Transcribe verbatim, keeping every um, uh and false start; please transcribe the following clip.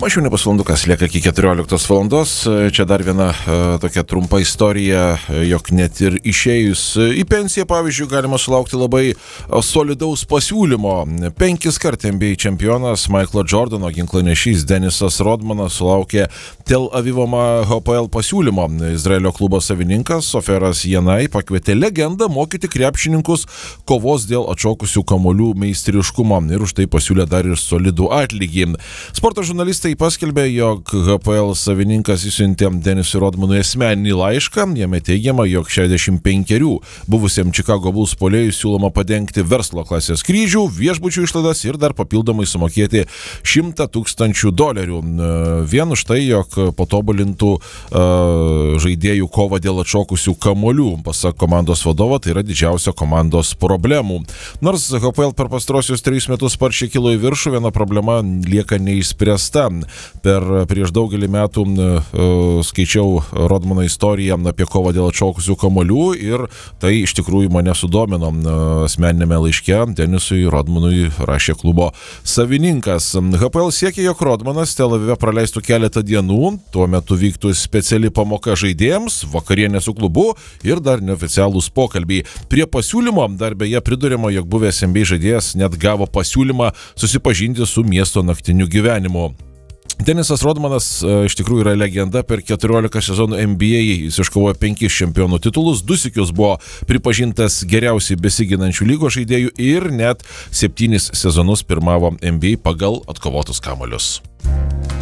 Mažiau ne pusvalandukas lieka iki keturioliktos valandos. Čia dar viena e, tokia trumpa istorija, jog net ir išėjus į pensiją, pavyzdžiui, galima sulaukti labai solidaus pasiūlymo. Penkis kart N B A čempionas Michaelo Jordano ginklanešys Denisas Rodmanas sulaukė Tel Avivo H P L pasiūlymo. Izraelio klubo savininkas Oferas Janai pakvietė legendą mokyti krepšininkus kovos dėl atšokusių kamuolių meistriškumo ir už tai pasiūlė dar ir solidų atlygį. Sporto žurnalistai paskelbė, jog H P L savininkas išsiuntė Denisui Rodmanui asmeninį laišką. Jame teigiama, jog šešiasdešimt penkerių buvusiam Chicago Bulls puolėjui siūloma padengti verslo klasės skrydžių, viešbučių išlaidas ir dar papildomai sumokėti šimtą tūkstančių dolerių. Vien už tai, jog patobulintų uh, žaidėjų kovą dėl atšokusių kamuolių. Pasak komandos vadovo, tai yra didžiausia komandos problemų. Nors H P L per pastarosius trejus metus sparčiai kilo į viršų, viena problema lieka neišspręsta. Per prieš daugelį metų uh, skaičiau Rodmano istoriją apie kovą dėl atšokusių kamuolių ir tai iš tikrųjų mane sudomino. Uh, asmeninėme laiške Denisui Rodmanui rašė klubo savininkas. H P L siekia, jog Rodmanas Tel Avive praleistų keletą dienų, tuo metu vyktų speciali pamoka žaidėjams, vakarienė su klubu ir dar neoficialūs pokalbiai. Prie pasiūlymo dar beje priduriama, jog buvęs N B A žaidėjas net gavo pasiūlymą susipažinti su miesto naktiniu gyvenimu. Denisas Rodmanas e, iš tikrųjų yra legenda. Per keturiolika sezonų N B A jis iškovojo penkis čempionų titulus, du sykius buvo pripažintas geriausiai besiginančių lygos žaidėjų ir net septynis sezonus pirmavo N B A pagal atkovotus kamuolius.